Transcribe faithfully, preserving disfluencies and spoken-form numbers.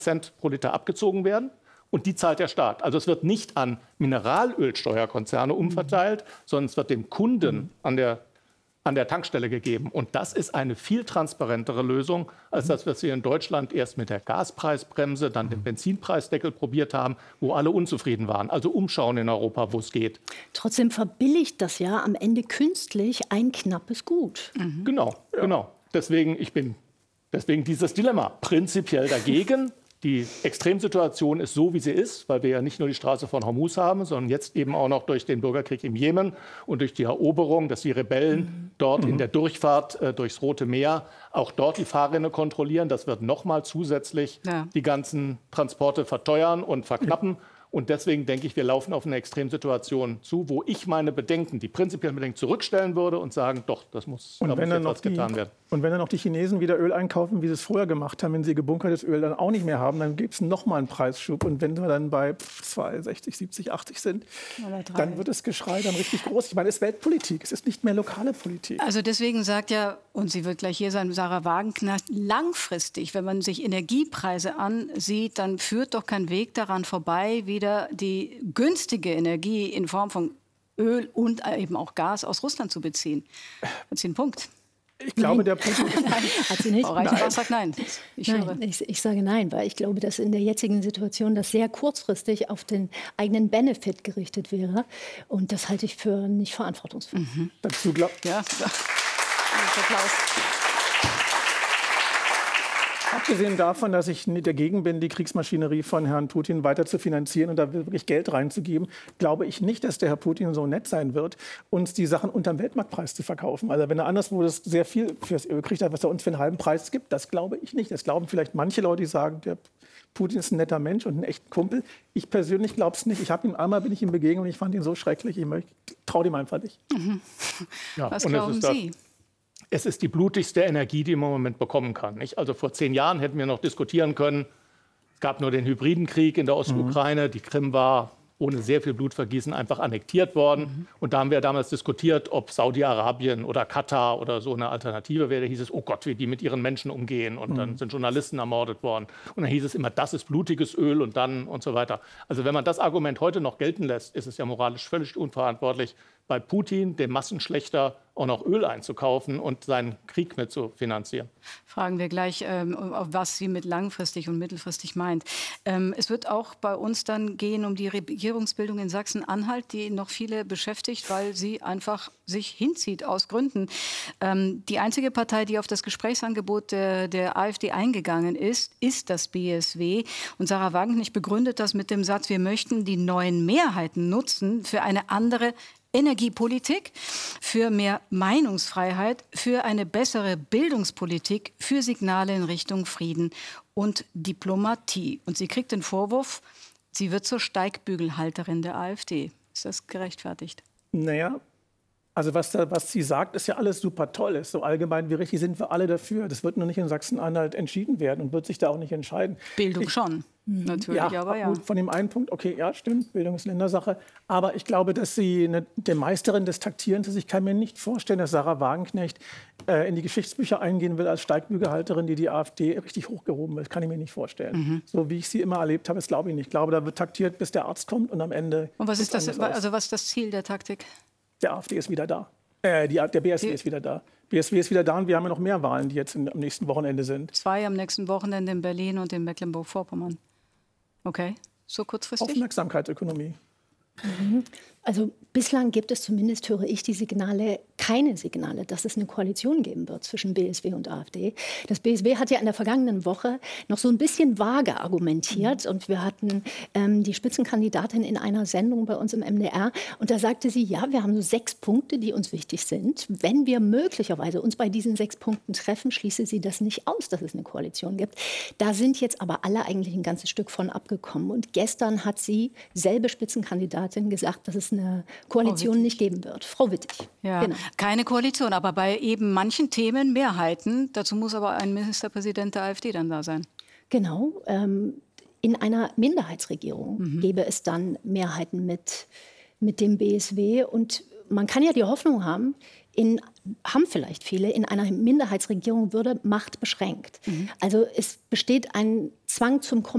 Cent pro Liter abgezogen werden. Und die zahlt der Staat. Also es wird nicht an Mineralölsteuerkonzerne umverteilt, mhm. sondern es wird dem Kunden mhm. an der, an der Tankstelle gegeben. Und das ist eine viel transparentere Lösung, als das, was wir in Deutschland erst mit der Gaspreisbremse, dann den Benzinpreisdeckel probiert haben, wo alle unzufrieden waren. Also umschauen in Europa, wo es geht. Trotzdem verbilligt das ja am Ende künstlich ein knappes Gut. Mhm. Genau, ja. genau. Deswegen, ich bin, deswegen dieses Dilemma. Prinzipiell dagegen. Die Extremsituation ist so, wie sie ist, weil wir ja nicht nur die Straße von Hormuz haben, sondern jetzt eben auch noch durch den Bürgerkrieg im Jemen und durch die Eroberung, dass die Rebellen mhm. dort mhm. in der Durchfahrt äh, durchs Rote Meer auch dort die Fahrrinne kontrollieren. Das wird noch mal zusätzlich ja. die ganzen Transporte verteuern und verknappen. Und deswegen denke ich, wir laufen auf eine Extremsituation zu, wo ich meine Bedenken, die prinzipiellen Bedenken, zurückstellen würde und sagen, doch, das muss, und da wenn muss dann jetzt was die, getan werden. Und wenn dann noch die Chinesen wieder Öl einkaufen, wie sie es vorher gemacht haben, wenn sie gebunkertes Öl dann auch nicht mehr haben, dann gibt es noch mal einen Preisschub. Und wenn wir dann bei zwei, sechzig, siebzig, achtzig sind, dann wird das Geschrei dann richtig groß. Ich meine, es ist Weltpolitik, es ist nicht mehr lokale Politik. Also deswegen sagt ja, und sie wird gleich hier sein, Sarah Wagenknecht, langfristig, wenn man sich Energiepreise ansieht, dann führt doch kein Weg daran vorbei, wieder die günstige Energie in Form von Öl und eben auch Gas aus Russland zu beziehen. Das ist ein Punkt. Ich glaube, nein. der Punkt ist... Nein, hat sie nicht. Frau Reichenbach sagt nein. Ich, nein ich, ich sage nein, weil ich glaube, dass in der jetzigen Situation das sehr kurzfristig auf den eigenen Benefit gerichtet wäre. Und das halte ich für nicht verantwortungsvoll. Mhm. Dazu glaub... Ja, Applaus. Abgesehen davon, dass ich dagegen bin, die Kriegsmaschinerie von Herrn Putin weiter zu finanzieren und da wirklich Geld reinzugeben, glaube ich nicht, dass der Herr Putin so nett sein wird, uns die Sachen unterm Weltmarktpreis zu verkaufen. Also wenn er anderswo das sehr viel fürs Öl kriegt, was er uns für einen halben Preis gibt, das glaube ich nicht. Das glauben vielleicht manche Leute, die sagen, der Putin ist ein netter Mensch und ein echter Kumpel. Ich persönlich glaube es nicht. Ich habe ihm einmal bin ich ihm begegnet und ich fand ihn so schrecklich. Ich traue dem einfach nicht. Mhm. Ja, was und glauben Sie? Es ist die blutigste Energie, die man im Moment bekommen kann. Nicht? Also vor zehn Jahren hätten wir noch diskutieren können, es gab nur den hybriden Krieg in der Ostukraine, mhm. die Krim war ohne sehr viel Blutvergießen einfach annektiert worden. Mhm. Und da haben wir damals diskutiert, ob Saudi-Arabien oder Katar oder so eine Alternative wäre. Da hieß es, oh Gott, wie die mit ihren Menschen umgehen. Und mhm. dann sind Journalisten ermordet worden. Und dann hieß es immer, das ist blutiges Öl und dann und so weiter. Also wenn man das Argument heute noch gelten lässt, ist es ja moralisch völlig unverantwortlich, bei Putin, dem Massenschlechter, auch noch Öl einzukaufen und seinen Krieg mit zu finanzieren. Fragen wir gleich, ähm, was sie mit langfristig und mittelfristig meint. Ähm, es wird auch bei uns dann gehen um die Regierungsbildung in Sachsen-Anhalt, die noch viele beschäftigt, weil sie einfach sich hinzieht aus Gründen. Ähm, die einzige Partei, die auf das Gesprächsangebot der, der AfD eingegangen ist, ist das B S W. Und Sarah Wagenknecht begründet das mit dem Satz, wir möchten die neuen Mehrheiten nutzen für eine andere Energiepolitik, für mehr Meinungsfreiheit, für eine bessere Bildungspolitik, für Signale in Richtung Frieden und Diplomatie. Und sie kriegt den Vorwurf, sie wird zur Steigbügelhalterin der AfD. Ist das gerechtfertigt? Naja, also was, da, was sie sagt, ist ja alles super toll. Ist so allgemein wie richtig sind wir alle dafür. Das wird nur nicht in Sachsen-Anhalt entschieden werden und wird sich da auch nicht entscheiden. Bildung ich, schon, natürlich, ja, aber ja. Gut, von dem einen Punkt, okay, ja, stimmt, Bildung ist Ländersache. Aber ich glaube, dass sie eine, der Meisterin des Taktierens ist. Ich kann mir nicht vorstellen, dass Sarah Wagenknecht äh, in die Geschichtsbücher eingehen will als Steigbügelhalterin, die die AfD richtig hochgehoben will. Das kann ich mir nicht vorstellen. Mhm. So wie ich sie immer erlebt habe, das glaube ich nicht. Ich glaube, da wird taktiert, bis der Arzt kommt und am Ende... Und was ist, das, also was ist das Ziel der Taktik? Der AfD ist wieder da. Äh, die, der B S W die, ist wieder da. B S W ist wieder da und wir haben ja noch mehr Wahlen, die jetzt in, am nächsten Wochenende sind. Zwei am nächsten Wochenende in Berlin und in Mecklenburg-Vorpommern. Okay, so kurzfristig? Aufmerksamkeitsökonomie. Mhm. Also bislang gibt es zumindest, höre ich die Signale, keine Signale, dass es eine Koalition geben wird zwischen B S W und AfD. Das B S W hat ja in der vergangenen Woche noch so ein bisschen vage argumentiert. Mhm. Und wir hatten ähm, die Spitzenkandidatin in einer Sendung bei uns im M D R. Und da sagte sie, ja, wir haben so sechs Punkte, die uns wichtig sind. Wenn wir möglicherweise uns bei diesen sechs Punkten treffen, schließe sie das nicht aus, dass es eine Koalition gibt. Da sind jetzt aber alle eigentlich ein ganzes Stück von abgekommen. Und gestern hat sie, selbe Spitzenkandidatin, gesagt, dass es eine Koalition nicht geben wird. Frau Wittig. Ja, genau. Keine Koalition, aber bei eben manchen Themen Mehrheiten. Dazu muss aber ein Ministerpräsident der AfD dann da sein. Genau. Ähm, in einer Minderheitsregierung mhm. gäbe es dann Mehrheiten mit, mit dem B S W. Und man kann ja die Hoffnung haben, in, haben vielleicht viele, in einer Minderheitsregierung würde Macht beschränkt. Mhm. Also es besteht ein Zwang zum Kompromiss.